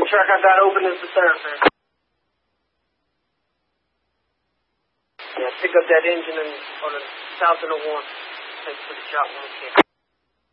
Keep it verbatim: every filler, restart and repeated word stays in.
truck I got open is the thoroughfare. Yeah, pick up that engine and on the south of the one. Take to the shop when we can.